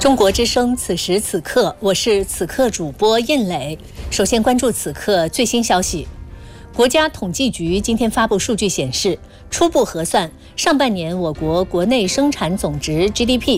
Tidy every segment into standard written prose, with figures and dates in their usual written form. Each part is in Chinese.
中国之声，此时此刻，我是此刻主播印磊。首先关注此刻最新消息。国家统计局今天发布数据显示，初步核算，上半年我国国内生产总值 GDP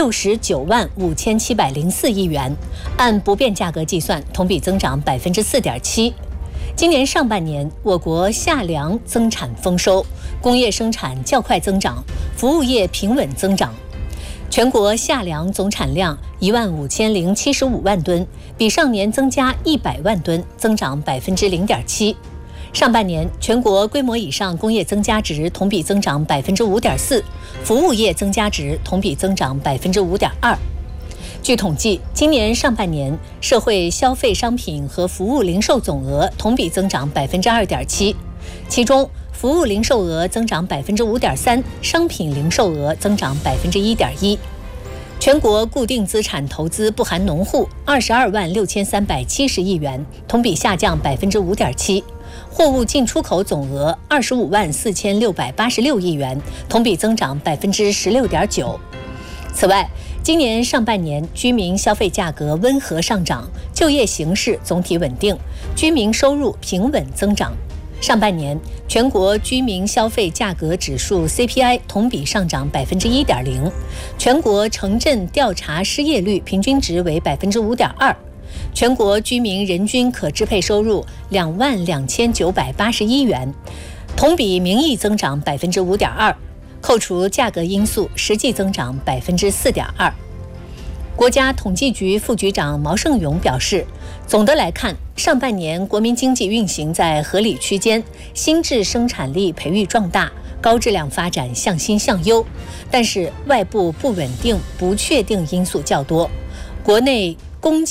695704亿元，按不变价格计算，同比增长 4.7%。今年上半年，我国夏粮增产丰收，工业生产较快增长，服务业平稳增长。全国夏粮总产量15075万吨，比上年增加100万吨，增长 0.7%。上半年，全国规模以上工业增加值同比增长 5.4%， 服务业增加值同比增长 5.2%。据统计，今年上半年社会消费商品和服务零售总额同比增长 2.7%， 其中服务零售额增长 5.3%， 商品零售额增长 1.1%。全国固定资产投资不含农户22万6370亿元，同比下降 5.7%。货物进出口总额25万4686亿元，同比增长 16.9%。此外，今年上半年居民消费价格温和上涨，就业形势总体稳定，居民收入平稳增长。上半年，全国居民消费价格指数 CPI 同比上涨 1.0%， 全国城镇调查失业率平均值为 5.2%， 全国居民人均可支配收入22981元，同比名义增长 5.2%， 扣除价格因素，实际增长 4.2%。国家统计局副局长毛盛勇表示，总的来看，上半年国民经济运行在合理区间，新质生产力培育壮大，高质量发展向新向优。但是外部不稳定、不确定因素较多，国内供给